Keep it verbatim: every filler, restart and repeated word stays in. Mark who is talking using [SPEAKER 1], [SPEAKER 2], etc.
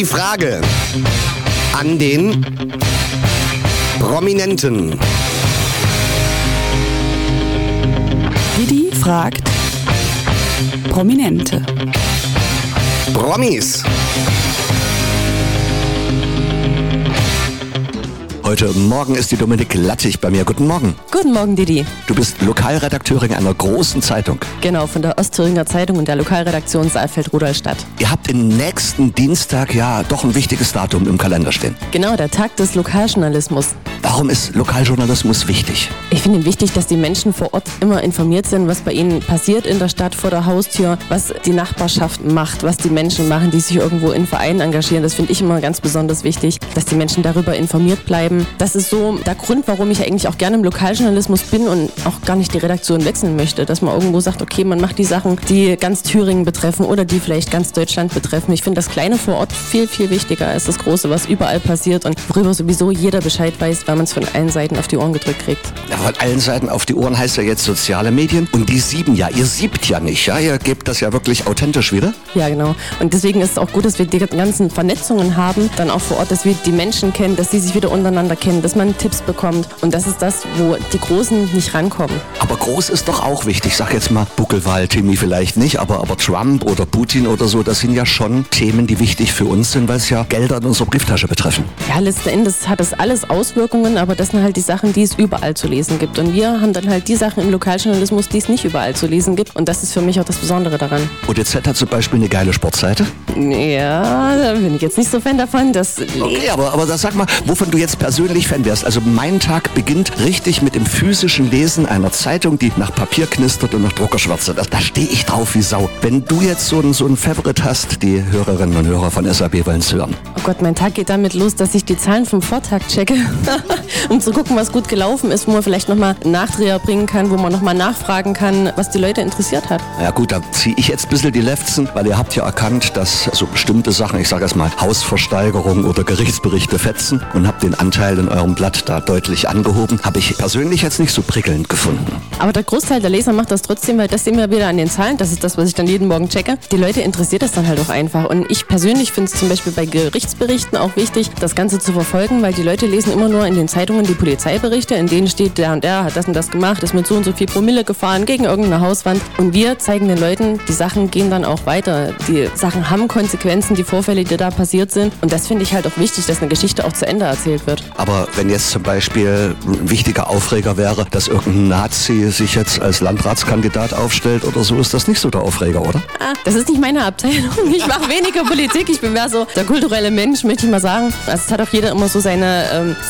[SPEAKER 1] Die Frage an den Prominenten.
[SPEAKER 2] Didi fragt Prominente.
[SPEAKER 1] Promis.
[SPEAKER 3] Heute Morgen ist die Dominik Lattig bei mir. Guten Morgen.
[SPEAKER 4] Guten Morgen, Didi.
[SPEAKER 3] Du bist Lokalredakteurin einer großen Zeitung.
[SPEAKER 4] Genau, von der Ostthüringer Zeitung und der Lokalredaktion Saalfeld-Rudolstadt.
[SPEAKER 3] Ihr habt den nächsten Dienstag ja doch ein wichtiges Datum im Kalender stehen.
[SPEAKER 4] Genau, der Tag des Lokaljournalismus.
[SPEAKER 3] Warum ist Lokaljournalismus wichtig?
[SPEAKER 4] Ich finde wichtig, dass die Menschen vor Ort immer informiert sind, was bei ihnen passiert in der Stadt, vor der Haustür, was die Nachbarschaft macht, was die Menschen machen, die sich irgendwo in Vereinen engagieren. Das finde ich immer ganz besonders wichtig, dass die Menschen darüber informiert bleiben. Das ist so der Grund, warum ich eigentlich auch gerne im Lokaljournalismus bin und auch gar nicht die Redaktion wechseln möchte. Dass man irgendwo sagt, okay, man macht die Sachen, die ganz Thüringen betreffen oder die vielleicht ganz Deutschland betreffen. Ich finde das Kleine vor Ort viel, viel wichtiger als das Große, was überall passiert und worüber sowieso jeder Bescheid weiß, weil man es von allen Seiten auf die Ohren gedrückt kriegt.
[SPEAKER 3] Ja, von allen Seiten auf die Ohren heißt ja jetzt soziale Medien und die sieben ja. Ihr siebt ja nicht, ja? Ihr gebt das ja wirklich authentisch wieder.
[SPEAKER 4] Ja, genau. Und deswegen ist es auch gut, dass wir die ganzen Vernetzungen haben, dann auch vor Ort, dass wir die Menschen kennen, dass sie sich wieder untereinander kennen, dass man Tipps bekommt. Und das ist das, wo die Großen nicht rankommen.
[SPEAKER 3] Aber groß ist doch auch wichtig. Sag jetzt mal Buckelwald, Timmy vielleicht nicht, aber, aber Trump oder Putin oder so, das sind ja schon Themen, die wichtig für uns sind, weil es ja Gelder in unserer Brieftasche betreffen.
[SPEAKER 4] Ja, letzten Endes hat das alles Auswirkungen, aber das sind halt die Sachen, die es überall zu lesen gibt. Und wir haben dann halt die Sachen im Lokaljournalismus, die es nicht überall zu lesen gibt. Und das ist für mich auch das Besondere daran.
[SPEAKER 3] O D Z hat zum Beispiel eine geile Sportseite.
[SPEAKER 4] Ja, da bin ich jetzt nicht so Fan davon. Das
[SPEAKER 3] okay, aber, aber das sag mal, wovon du jetzt persönlich Fan wärst. Also mein Tag beginnt richtig mit dem physischen Lesen einer Zeitung, die nach Papier knistert und nach Druckerschwärze. Da, da stehe ich drauf wie Sau. Wenn du jetzt so ein, so ein Favorite hast, die Hörerinnen und Hörer von S A B wollen es hören.
[SPEAKER 4] Oh Gott, mein Tag geht damit los, dass ich die Zahlen vom Vortag checke, um zu gucken, was gut gelaufen ist, wo man vielleicht nochmal einen Nachdreher bringen kann, wo man nochmal nachfragen kann, was die Leute interessiert hat.
[SPEAKER 3] Ja gut, da ziehe ich jetzt ein bisschen die Lefzen, weil ihr habt ja erkannt, dass so bestimmte Sachen, ich sage erst mal Hausversteigerung oder Gerichtsberichte fetzen und habt den Anteil in eurem Blatt da deutlich angehoben. Habe ich persönlich jetzt nicht so prickelnd gefunden.
[SPEAKER 4] Aber der Großteil der Leser macht das trotzdem, weil das sehen wir wieder an den Zahlen. Das ist das, was ich dann jeden Morgen checke. Die Leute interessiert das dann halt auch einfach. Und ich persönlich finde es zum Beispiel bei Gerichtsberichten auch wichtig, das Ganze zu verfolgen, weil die Leute lesen immer nur in den Zeitungen die Polizeiberichte, in denen steht, der und der hat das und das gemacht, ist mit so und so viel Promille gefahren gegen irgendeine Hauswand. Und wir zeigen den Leuten, die Sachen gehen dann auch weiter. Die Sachen haben Konsequenzen, die Vorfälle, die da passiert sind. Und das finde ich halt auch wichtig, dass eine Geschichte auch zu Ende erzählt wird.
[SPEAKER 3] Aber wenn jetzt zum Beispiel ein wichtiger Aufreger wäre, dass irgendein Nazi sich jetzt als Landratskandidat aufstellt oder so, ist das nicht so der Aufreger, oder?
[SPEAKER 4] Ah, das ist nicht meine Abteilung. Ich mache weniger Politik. Ich bin mehr so der kulturelle Mensch, möchte ich mal sagen. Also es hat auch jeder immer so seine, ähm,